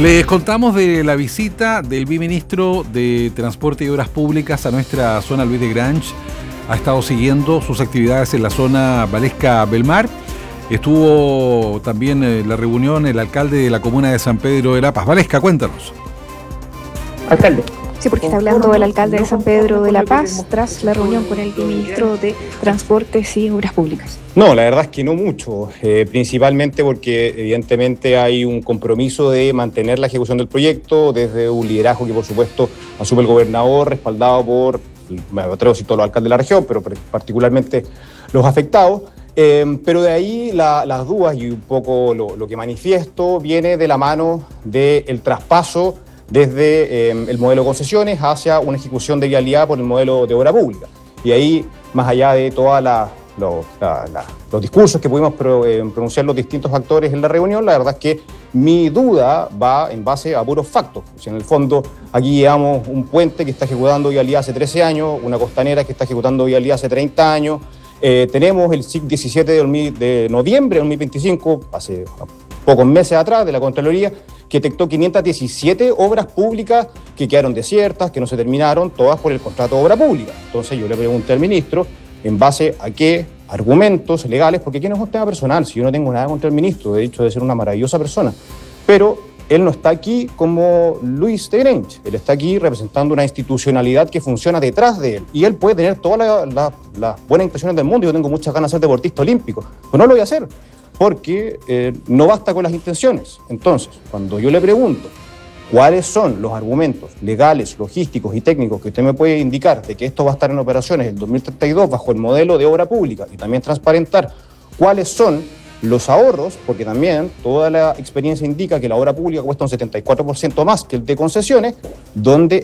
Les contamos de la visita del viceministro de Transporte y Obras Públicas a nuestra zona Luis de Grange. Ha estado siguiendo sus actividades en la zona Valesca-Belmar. Estuvo también en la reunión el alcalde de la comuna de San Pedro de la Paz. Valesca, cuéntanos. Alcalde. Sí, porque está hablando el alcalde de San Pedro de la Paz tras la reunión con el ministro de Transportes y Obras Públicas. No, la verdad es que no mucho, principalmente porque evidentemente hay un compromiso de mantener la ejecución del proyecto desde un liderazgo que por supuesto asume el gobernador, respaldado por, me atrevo a decir, todos los alcaldes de la región, pero particularmente los afectados. Pero de ahí las dudas y un poco lo que manifiesto viene de la mano del traspaso desde el modelo de concesiones hacia una ejecución de vialidad por el modelo de obra pública. Y ahí, más allá de todos los discursos que pudimos pronunciar los distintos actores en la reunión, la verdad es que mi duda va en base a puros factos. O sea, en el fondo, aquí llevamos un puente que está ejecutando vialidad hace 13 años, una costanera que está ejecutando vialidad hace 30 años, tenemos el SIC 17 de noviembre de 2025, hace pocos meses atrás, de la Contraloría, que detectó 517 obras públicas que quedaron desiertas, que no se terminaron, todas por el contrato de obra pública. Entonces yo le pregunté al ministro, ¿en base a qué argumentos legales? Porque aquí no es un tema personal, si yo no tengo nada contra el ministro, de hecho de ser una maravillosa persona, pero él no está aquí como Luis de Grange, él está aquí representando una institucionalidad que funciona detrás de él, y él puede tener todas las buenas intenciones del mundo. Yo tengo muchas ganas de ser deportista olímpico, pero no lo voy a hacer, porque no basta con las intenciones. Entonces, cuando yo le pregunto cuáles son los argumentos legales, logísticos y técnicos que usted me puede indicar de que esto va a estar en operaciones en 2032 bajo el modelo de obra pública, y también transparentar cuáles son los ahorros, porque también toda la experiencia indica que la obra pública cuesta un 74% más que el de concesiones, donde